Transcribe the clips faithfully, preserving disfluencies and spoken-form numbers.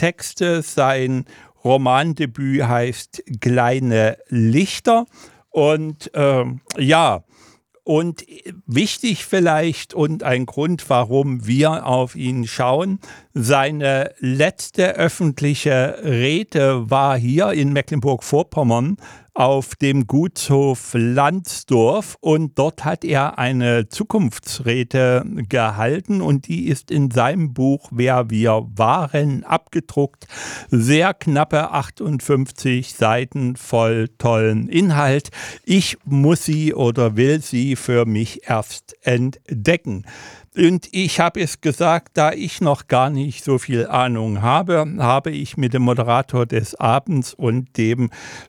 Texte. Sein Romandebüt heißt Kleine Lichter. Und ähm, ja, und wichtig vielleicht und ein Grund, warum wir auf ihn schauen, seine letzte öffentliche Rede war hier in Mecklenburg-Vorpommern auf dem Gutshof Landsdorf und dort hat er eine Zukunftsrede gehalten und die ist in seinem Buch Wer wir waren abgedruckt. Sehr knappe achtundfünfzig Seiten voll tollen Inhalt. Ich muss sie oder will sie für mich erst entdecken. Und ich habe es gesagt, da ich noch gar nicht so viel Ahnung habe, habe ich mit dem Moderator des Abends und dem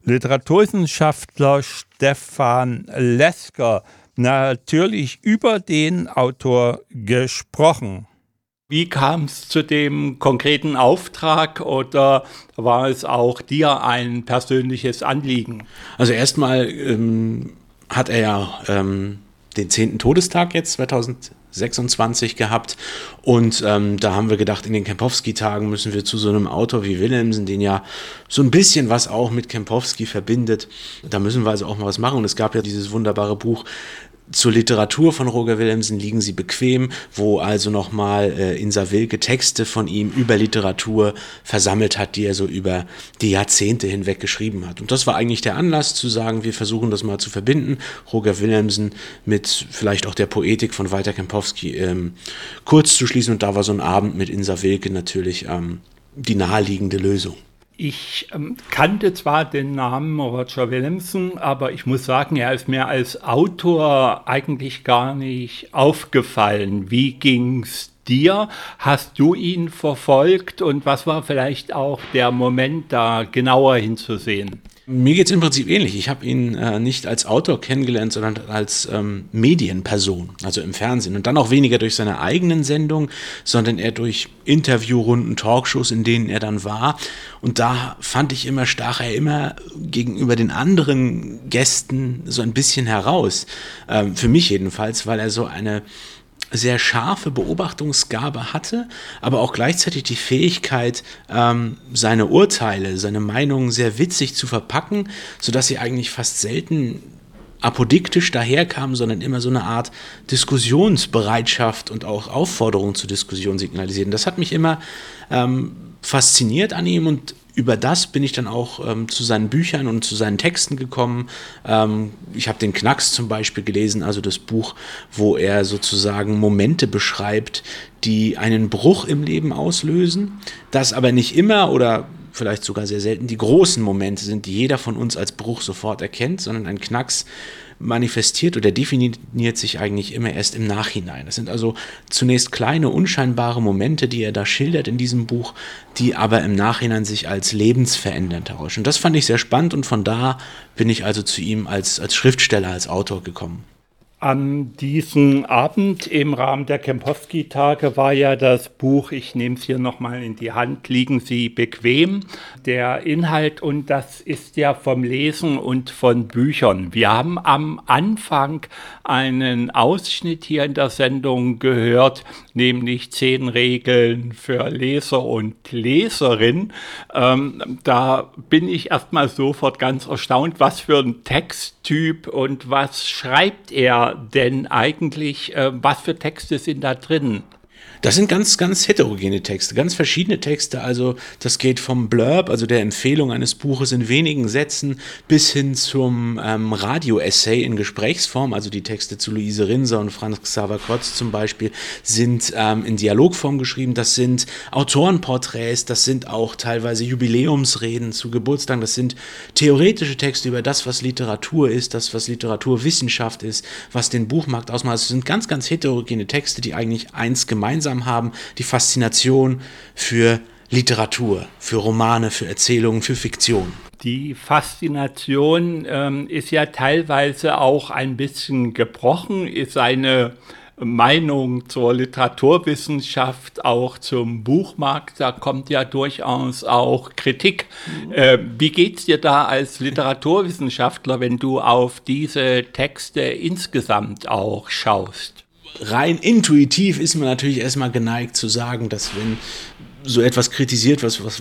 Literaturwissenschaftler Stefan Lesker natürlich über den Autor gesprochen. Wie kam es zu dem konkreten Auftrag oder war es auch dir ein persönliches Anliegen? Also erstmal ähm, hat er ja ähm, den zehnten Todestag jetzt zweitausendsechsundzwanzig gehabt und ähm, da haben wir gedacht, in den Kempowski-Tagen müssen wir zu so einem Autor wie Willemsen, den ja so ein bisschen was auch mit Kempowski verbindet, da müssen wir also auch mal was machen und es gab ja dieses wunderbare Buch zur Literatur von Roger Willemsen, Liegen Sie bequem, wo also nochmal äh, Insa Wilke Texte von ihm über Literatur versammelt hat, die er so über die Jahrzehnte hinweg geschrieben hat. Und das war eigentlich der Anlass zu sagen, wir versuchen das mal zu verbinden, Roger Willemsen mit vielleicht auch der Poetik von Walter Kempowski ähm, kurz zu schließen. Und da war so ein Abend mit Insa Wilke natürlich ähm, die naheliegende Lösung. Ich ähm, kannte zwar den Namen Roger Willemsen, aber ich muss sagen, er ist mir als Autor eigentlich gar nicht aufgefallen. Wie ging's dir? Hast du ihn verfolgt und was war vielleicht auch der Moment, da genauer hinzusehen? Mir geht es im Prinzip ähnlich. Ich habe ihn äh, nicht als Autor kennengelernt, sondern als ähm, Medienperson, also im Fernsehen. Und dann auch weniger durch seine eigenen Sendungen, sondern eher durch Interviewrunden, Talkshows, in denen er dann war. Und da fand ich immer, stach er immer gegenüber den anderen Gästen so ein bisschen heraus. Ähm, für mich jedenfalls, weil er so eine sehr scharfe Beobachtungsgabe hatte, aber auch gleichzeitig die Fähigkeit, ähm, seine Urteile, seine Meinungen sehr witzig zu verpacken, sodass sie eigentlich fast selten apodiktisch daherkamen, sondern immer so eine Art Diskussionsbereitschaft und auch Aufforderung zur Diskussion signalisierten. Das hat mich immer ähm, fasziniert an ihm und über das bin ich dann auch ähm, zu seinen Büchern und zu seinen Texten gekommen. Ähm, ich habe den Knacks zum Beispiel gelesen, also das Buch, wo er sozusagen Momente beschreibt, die einen Bruch im Leben auslösen, das aber nicht immer oder vielleicht sogar sehr selten die großen Momente sind, die jeder von uns als Bruch sofort erkennt, sondern ein Knacks manifestiert oder definiert sich eigentlich immer erst im Nachhinein. Das sind also zunächst kleine, unscheinbare Momente, die er da schildert in diesem Buch, die aber im Nachhinein sich als lebensverändernd herausstellen. Und das fand ich sehr spannend und von da bin ich also zu ihm als, als Schriftsteller, als Autor gekommen. An diesem Abend im Rahmen der Kempowski-Tage war ja das Buch, ich nehme es hier nochmal in die Hand, Liegen Sie bequem, der Inhalt und das ist ja vom Lesen und von Büchern. Wir haben am Anfang einen Ausschnitt hier in der Sendung gehört, nämlich zehn Regeln für Leser und Leserin. Ähm, da bin ich erstmal sofort ganz erstaunt, was für ein Texttyp und was schreibt er denn eigentlich, äh, was für Texte sind da drin? Das sind ganz, ganz heterogene Texte, ganz verschiedene Texte. Also das geht vom Blurb, also der Empfehlung eines Buches in wenigen Sätzen, bis hin zum ähm, Radio-Essay in Gesprächsform. Also die Texte zu Luise Rinser und Franz Xaver Kotz zum Beispiel sind ähm, in Dialogform geschrieben. Das sind Autorenporträts, das sind auch teilweise Jubiläumsreden zu Geburtstagen. Das sind theoretische Texte über das, was Literatur ist, das, was Literaturwissenschaft ist, was den Buchmarkt ausmacht. Es sind ganz, ganz heterogene Texte, die eigentlich eins gemeinsam haben, die Faszination für Literatur, für Romane, für Erzählungen, für Fiktion. Die Faszination ähm, ist ja teilweise auch ein bisschen gebrochen, ist eine Meinung zur Literaturwissenschaft, auch zum Buchmarkt, da kommt ja durchaus auch Kritik. Mhm. Äh, wie geht's dir da als Literaturwissenschaftler, wenn du auf diese Texte insgesamt auch schaust? Rein intuitiv ist man natürlich erstmal geneigt zu sagen, dass wenn so etwas kritisiert wird, was,